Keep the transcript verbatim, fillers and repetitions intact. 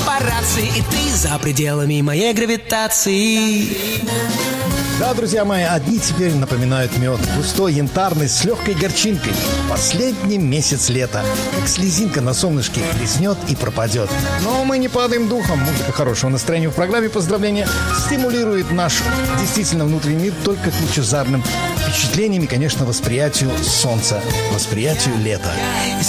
папарацци, и ты за пределами моей гравитации. Да, друзья мои, одни теперь напоминают мед. Густой, янтарный, с легкой горчинкой. Последний месяц лета. Как слезинка на солнышке лизнет и пропадет. Но мы не падаем духом. Музыка хорошего настроения в программе «Поздравления» стимулирует наш действительно внутренний мир только к лучезарным впечатлениям и, конечно, восприятию солнца, восприятию лета.